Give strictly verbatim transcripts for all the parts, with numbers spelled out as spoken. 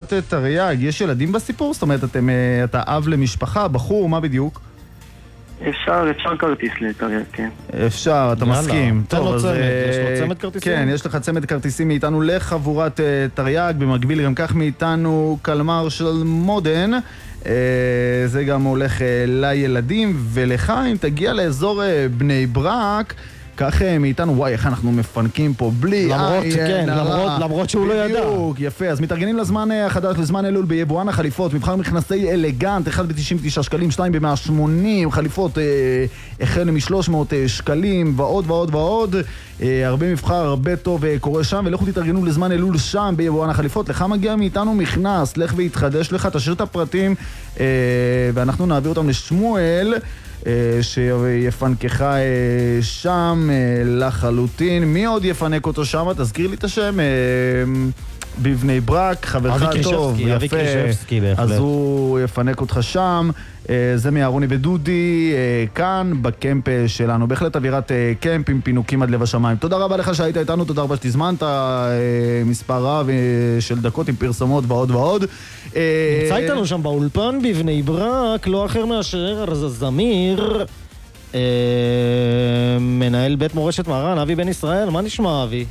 חבורת תרי"ג, יש ילדים בסיפור? זאת אומרת, אתם, אתה אב למשפחה, בחור, מה בדיוק? אפשר, אפשר כרטיס לתרי"ג, כן. אפשר, אתה מסכים. תן לו צמד, יש לו צמד כרטיסים? כן, יש לך צמד כרטיסים מאיתנו לחבורת תרי"ג, במקביל גם כך מאיתנו קלמר של מודן. זה גם הולך לילדים, ולך אם תגיע לאזור בני ברק, כך מאיתנו, וואי, איך אנחנו מפנקים פה בלי למרות, כן, למרות, למרות שהוא לא ידע. בדיוק, יפה. אז מתארגנים לזמן החדש, לזמן אלול ביבואן החליפות, מבחר מכנסי אלגנט, אחד ב-תשעים ותשעה שקלים, שתיים ב-מאה ושמונים, חליפות אה, החל מ-שלוש מאות אה, שקלים, ועוד ועוד ועוד. אה, הרבה מבחר, הרבה טוב אה, קורה שם, ולכו תתארגנו לזמן אלול שם ביבואן החליפות. לך מגיע מאיתנו מכנס, לך והתחדש לך, תשאיר את הפרטים, אה, ואנחנו נעביר אותם לשמואל, שיפנקך שם לחלוטין. מי עוד יפנק אותו שם? תזכיר לי את השם. בבני ברק, חברך טוב, יפה. אז הוא יפנק אותך שם. זה מארוני ודודי, כאן בקמפ שלנו. בהחלט אווירת קמפ עם פינוקים עד לב השמיים. תודה רבה לך שהיית איתנו, תודה רבה שתזמנת מספר רב של דקות עם פרסומות ועוד ועוד. נמצא איתנו שם באולפן בבני ברק, לא אחר מאשר זמיר, מנהל בית מורשת מרן, אבי בן ישראל. מה נשמע, אבי?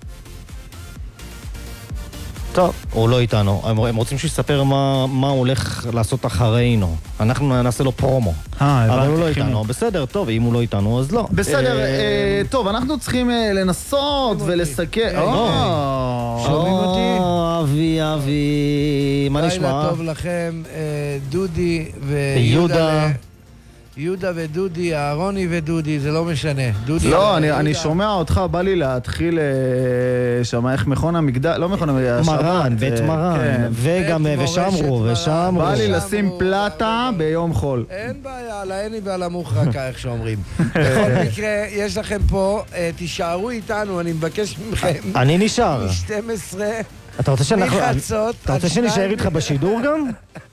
טוב, הוא לא איתנו. הם, הם רוצים שיספר מה, מה הוא הולך לעשות אחרינו. אנחנו נעשה לו פרומו. אה, אבל הוא לא איתנו. בסדר, טוב, אם הוא לא איתנו, אז לא. בסדר, אה, טוב, אנחנו צריכים אה, לנסות ולסכם. שומעים אותי? אבי, אבי, מה נשמע? לילה טוב לכם, דודי ויהודה. יהודה ודודי, אהרוני ודודי, זה לא משנה. לא, אני שומע אותך, בא לי להתחיל שמה איך מכון המגדל, לא מכון המגדל, מרן, בית מרן, וגם ושמרו, ושמרו. בא לי לשים פלטה ביום חול. אין בעיה, על העני ועל המוחרקה, איך שאומרים. בכל מקרה, יש לכם פה, תישארו איתנו, אני מבקש מכם. אני נשאר. מ-שתים עשרה, אתה רוצה שאנחנו... מחצות. אתה רוצה שנשאר איתך בשידור גם?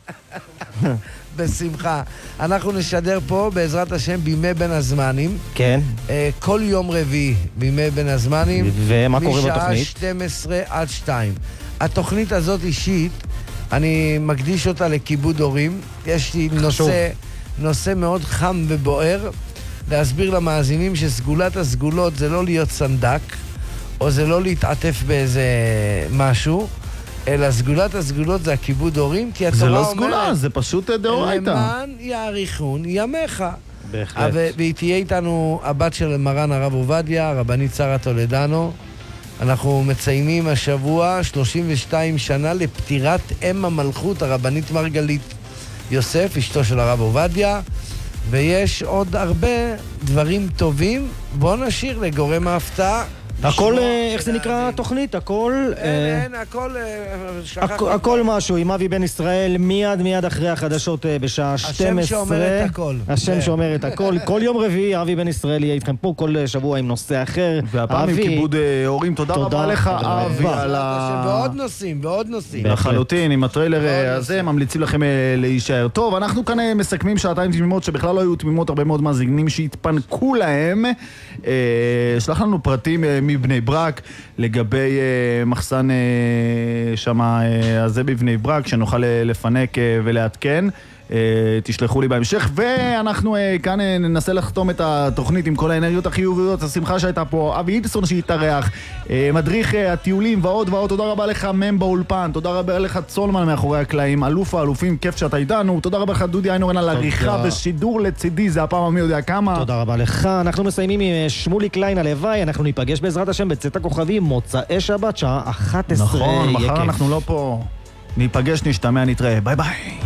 בשמחה. אנחנו נשדר פה בעזרת השם בימי בין הזמנים. כן. כל יום רביעי בימי בין הזמנים. ומה קורה בתוכנית? משעה שתים עשרה עד שתיים. התוכנית הזאת אישית, אני מקדיש אותה לכיבוד הורים. יש לי נושא, נושא מאוד חם ובוער, להסביר למאזינים שסגולת הסגולות זה לא להיות סנדק, או זה לא להתעטף באיזה משהו, אלא סגולת הסגולות זה הכיבוד הורים, כי התורה אומרת... זה לא סגולה, זה פשוט דאורייתא. למען יאריכון ימיך. בהחלט. והיא תהיה איתנו הבת של מרן הרב עובדיה, רבנית שרה טולדנו. אנחנו מציינים השבוע שלושים ושתיים שנה לפטירת אם המלכות, הרבנית מרגלית יוסף, אשתו של הרב עובדיה. ויש עוד הרבה דברים טובים. בואו נשאיר לגורם ההפתעה. הכל, איך זה נקרא התוכנית? הכל... אין, אין, הכל... הכל משהו, עם אבי בן ישראל, מיד מיד אחרי החדשות בשעה שתים עשרה. השם שאומר את הכל. השם שאומר את הכל. כל יום רביעי, אבי בן ישראל יהיה איתכם פה כל שבוע עם נושא אחר. והפעם עם כיבוד הורים. תודה רבה לך, אבי, על ה... ועוד נושאים, ועוד נושאים. לחלוטין, עם הטריילר הזה, ממליצים לכם להישאר. טוב, אנחנו כאן מסכמים שעתיים תמימות, שבכלל לא היו תמימות, הרבה מאוד מאזינים שהתפנקו להם. שלח לנו פרטים מבני ברק לגבי uh, מחסן uh, שמה uh, הזה בבני ברק שנוכל לפנק uh, ולהתקן. uh, תשלחו לי בהמשך, ואנחנו uh, כאן uh, ננסה לחתום את התוכנית עם כל האנרגיות החיוביות. השמחה שהייתה פה, אבי אידסון שהתארח, uh, מדריך uh, הטיולים ועוד ועוד. תודה רבה לך מם באולפן, תודה רבה לך צולמן מאחורי הקלעים, אלוף האלופים, כיף שאתה איתנו. תודה רבה לך דודי איינורן על עריכה ושידור לצידי, זה הפעם המי יודע כמה. תודה רבה לך. אנחנו מסיימים עם שמולי קליין הלוואי. אנחנו ניפגש בעזרת השם בצאת הכוכבים מוצאי שבת שעה אחת עשרה. נכון, מחר אנחנו לא פה. ניפגש, נשתמע, נתראה, ביי ביי.